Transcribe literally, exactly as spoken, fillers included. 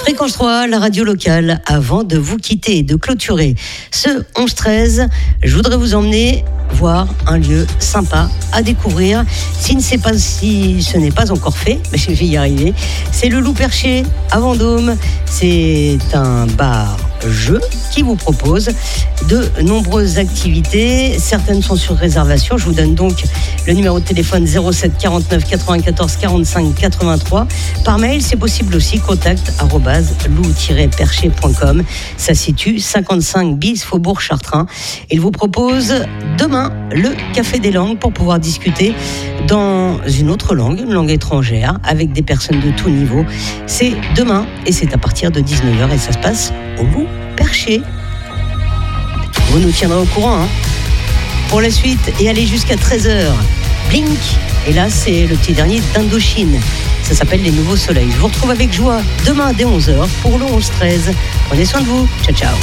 Fréquence trois, la radio locale. Avant de vous quitter et de clôturer ce onze treize, je voudrais vous emmener voir un lieu sympa à découvrir. Si, ne sait pas, si ce n'est pas encore fait, mais je vais y arriver. C'est le Loup Perché à Vendôme. C'est un bar-jeu qui vous propose de nombreuses activités. Certaines sont sur réservation. Je vous donne donc le numéro de téléphone zéro sept quarante-neuf quatre-vingt-quatorze quarante-cinq quatre-vingt-trois. Par mail, c'est possible aussi, contact arobase loup tiret perché point com. Ça se situe cinquante-cinq bis Faubourg Chartrain. Il vous propose demain le Café des langues pour pouvoir discuter dans une autre langue, une langue étrangère, avec des personnes de tout niveau. C'est demain et c'est à partir de dix-neuf heures et ça se passe au Loup Perché. Vous nous tiendrez au courant, hein. Pour la suite, et aller jusqu'à treize heures, Blink. Et là, c'est le petit dernier d'Indochine. Ça s'appelle Les Nouveaux Soleils. Je vous retrouve avec joie demain dès onze heures pour le onze treize. Prenez soin de vous. Ciao, ciao.